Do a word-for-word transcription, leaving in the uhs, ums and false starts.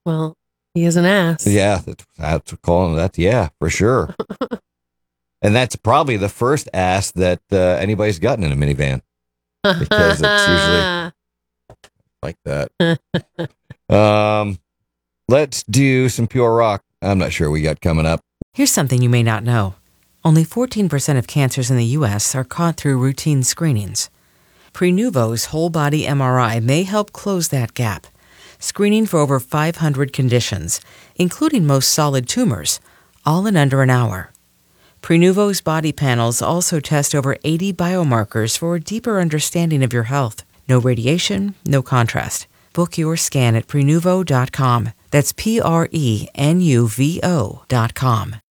Well, he is an ass. Yeah, that's, that's calling that. Yeah, for sure. And that's probably the first ass that uh, anybody's gotten in a minivan, because it's usually like that. um, let's do some pure rock. I'm not sure we got coming up. Here's something you may not know. Only fourteen percent of cancers in the U S are caught through routine screenings. Prenuvo's whole body M R I may help close that gap, screening for over five hundred conditions, including most solid tumors, all in under an hour. Prenuvo's body panels also test over eighty biomarkers for a deeper understanding of your health. No radiation, no contrast. Book your scan at Prenuvo dot com. That's P R E N U V O dot com.